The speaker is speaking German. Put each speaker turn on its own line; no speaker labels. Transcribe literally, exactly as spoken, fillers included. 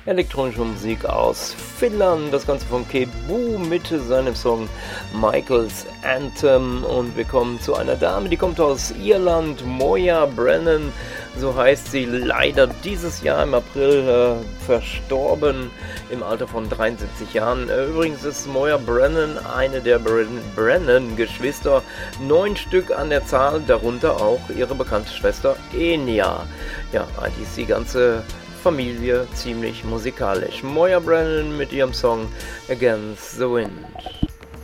elektronische Musik aus Finnland, das Ganze von Kebu mit seinem Song Michael's Anthem. Und wir kommen zu einer Dame, die kommt aus Irland, Moya Brennan, so heißt sie, leider dieses Jahr im April äh, verstorben, im Alter von dreiundsiebzig Jahren. Äh, übrigens ist Moya Brennan eine der Brennan-Geschwister, neun Stück an der Zahl, darunter auch ihre bekannte Schwester Enya. Ja, eigentlich ist die ganze Familie ziemlich musikalisch. Moya Brennan mit ihrem Song Against the Wind.